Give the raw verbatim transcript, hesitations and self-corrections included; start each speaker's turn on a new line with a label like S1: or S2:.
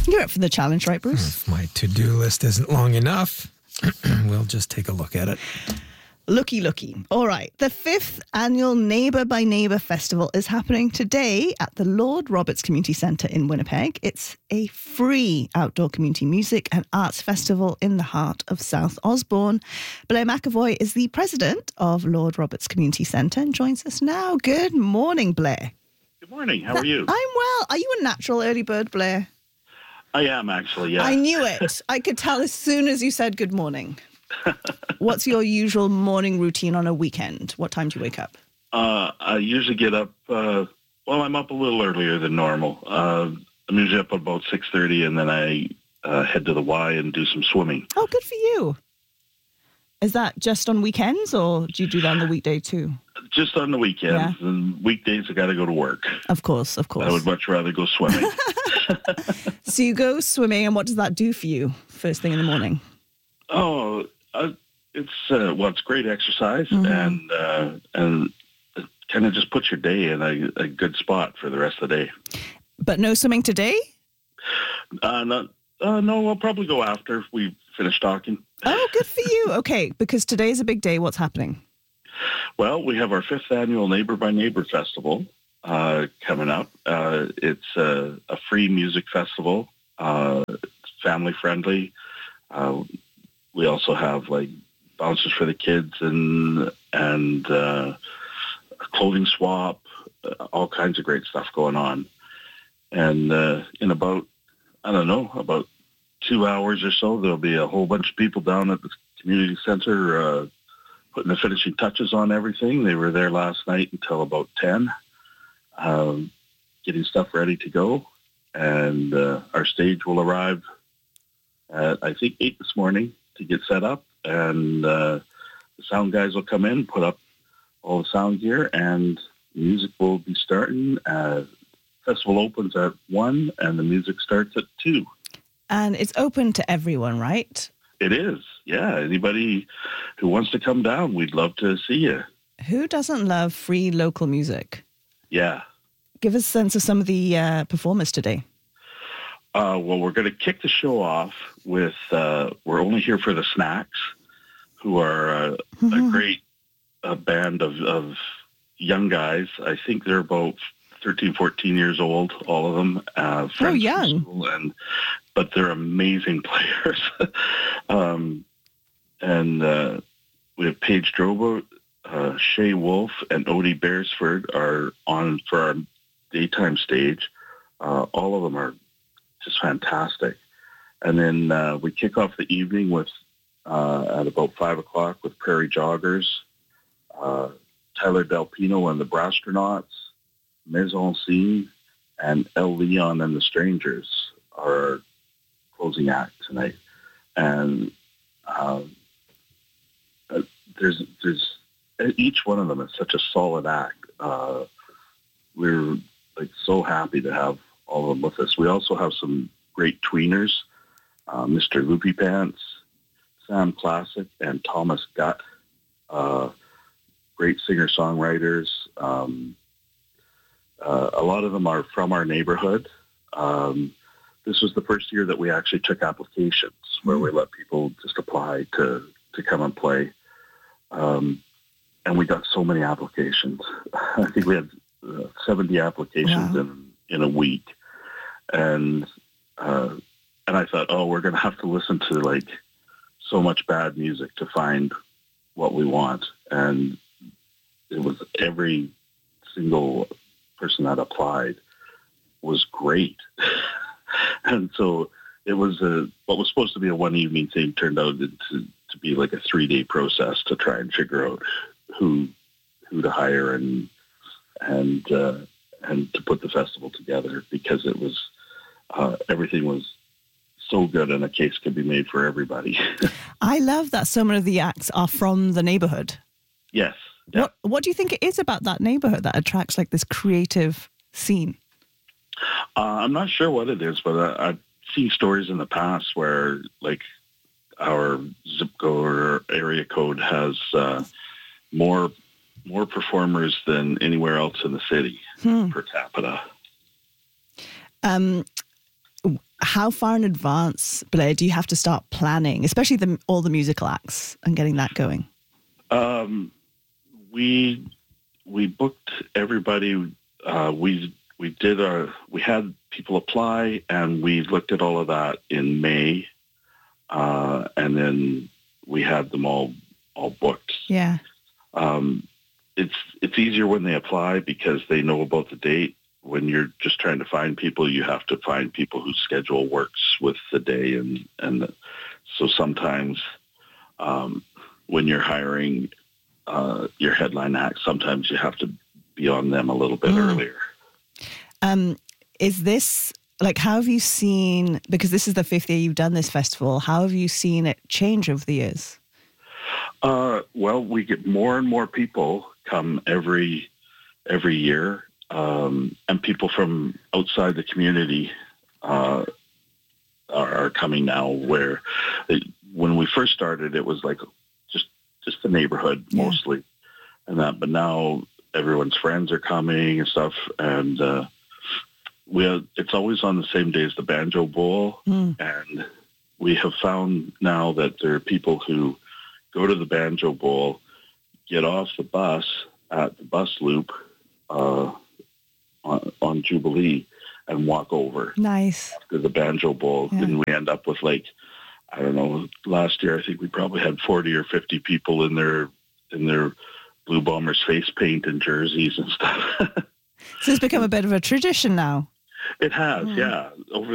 S1: You're up for the challenge, right, Bruce?
S2: If my to-do list isn't long enough, we'll just take a look at it.
S1: Looky, looky. All right. The fifth annual Neighbour by Neighbour Festival is happening today at the Lord Roberts Community Centre in Winnipeg. It's a free outdoor community music and arts festival in the heart of South Osborne. Blair McAvoy is the president of Lord Roberts Community Centre and joins us now. Good morning, Blair.
S3: Good morning. How are you?
S1: I'm well. Are you a natural early bird, Blair?
S3: I am, actually, yeah.
S1: I knew it. I could tell as soon as you said good morning. What's your usual morning routine on a weekend? What time do you wake up?
S3: Uh, I usually get up, uh, well, I'm up a little earlier than normal. Uh, I'm usually up about six thirty, and then I uh, head to the Y and do some swimming.
S1: Oh, good for you. Is that just on weekends, or do you do that on the weekday too?
S3: Just on the weekends.
S1: Yeah.
S3: And weekdays, I got to go to work.
S1: Of course, of course.
S3: I would much rather go swimming.
S1: So you go swimming, and what does that do for you first thing in the morning?
S3: Oh, uh, it's, uh, well, it's great exercise,
S1: Mm-hmm.
S3: and uh, and it kind of just puts your day in a, a good spot for the rest of the day.
S1: But no swimming today?
S3: Uh, not, uh, no, we'll probably go after we finish talking.
S1: Oh, good for you. Okay, because today is a big day. What's happening?
S3: Well, we have our fifth annual Neighbor by Neighbor Festival uh, coming up. Uh, it's a, a free music festival. Uh, it's family friendly. Uh, we also have like bouncers for the kids and and uh, a clothing swap, uh, all kinds of great stuff going on. And uh, in about, I don't know, about two hours or so, there'll be a whole bunch of people down at the community center uh, putting the finishing touches on everything. They were there last night until about ten, um, getting stuff ready to go. And uh, our stage will arrive at, I think, eight this morning to get set up. And uh, the sound guys will come in, put up all the sound gear, and music will be starting. Uh, festival opens at one, and the music starts at two.
S1: And it's open to everyone, right?
S3: It is, yeah. Anybody who wants to come down, we'd love to see you.
S1: Who doesn't love free local music?
S3: Yeah.
S1: Give us a sense of some of the uh, performers today.
S3: Uh, well, we're going to kick the show off with, uh, we're only here for the Snacks, who are uh, a great uh, band of, of young guys. I think they're about thirteen, fourteen years old, all of them. Uh,
S1: Oh, young.
S3: And, but they're amazing players. um, and uh, we have Paige Drobo, uh, Shay Wolf, and Odie Beresford are on for our daytime stage. Uh, all of them are just fantastic. And then uh, we kick off the evening with uh, at about five o'clock with Prairie Joggers, uh, Tyler Delpino and the Brastronauts, Mise en Scene, and El Leon and the Strangers are our closing act tonight. And um, uh, there's there's each one of them is such a solid act. Uh, we're like so happy to have all of them with us. We also have some great tweeners, uh, Mister Loopy Pants, Sam Classic, and Thomas Gutt, uh, great singer-songwriters. Um, uh, a lot of them are from our neighborhood. Um, this was the first year that we actually took applications where we let people just apply to, to come and play. Um, and we got so many applications. I think we had uh, seventy applications
S1: Wow.
S3: in, in a week. And, uh, and I thought, oh, we're going to have to listen to like so much bad music to find what we want. And it was every single person that applied was great. And so it was a, what was supposed to be a one evening thing turned out into to be like a three day process to try and figure out who, who to hire and, and, uh, and to put the festival together, because it was, uh, everything was so good and a case could be made for everybody.
S1: I love that so many of the acts are from the neighborhood.
S3: Yes. Yeah.
S1: What What do you think it is about that neighborhood that attracts like this creative scene?
S3: Uh, I'm not sure what it is, but I, I've seen stories in the past where like our zip code or area code has uh, more more performers than anywhere else in the city
S1: Hmm.
S3: per capita.
S1: Um, how far in advance, Blair, do you have to start planning, especially the, all the musical acts and getting that going?
S3: Um, we we booked everybody. Uh, we we did our we had people apply, and we looked at all of that in May, uh, and then we had them all all booked.
S1: Yeah.
S3: Um, it's it's easier when they apply because they know about the date. When you're just trying to find people, you have to find people whose schedule works with the day, and and the, so sometimes um, when you're hiring uh, your headline act, sometimes you have to be on them a little bit mm. earlier.
S1: Um, is this like how have you seen? Because this is the fifth year you've done this festival. How have you seen it change over the years?
S3: Uh, well, we get more and more people come every every year. Um, and people from outside the community uh, are, are coming now, where it, when we first started, it was like just just the neighborhood yeah. mostly, and that. But now everyone's friends are coming and stuff, and uh, we have, it's always on the same day as the Banjo Bowl, mm. and we have found now that there are people who go to the Banjo Bowl, get off the bus at the bus loop. Uh, On, on Jubilee and walk over.
S1: Nice.
S3: After the Banjo Bowl. Yeah. And we end up with like, I don't know, last year I think we probably had forty or fifty people in their in their Blue Bombers face paint and jerseys and stuff.
S1: So it's become a bit of a tradition now.
S3: It has, mm. yeah. Over